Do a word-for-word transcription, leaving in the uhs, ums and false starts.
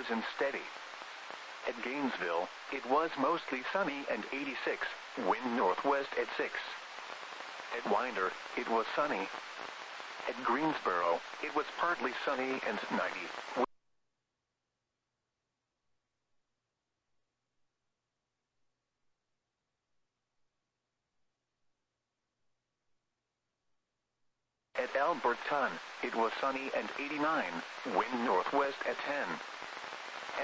clouds and steady. At Gainesville, it was mostly sunny and eighty-six, wind northwest at six. At Winder, it was sunny. At Greensboro, it was partly sunny and ninety. At Alberton, it was sunny and eighty-nine, wind northwest at ten.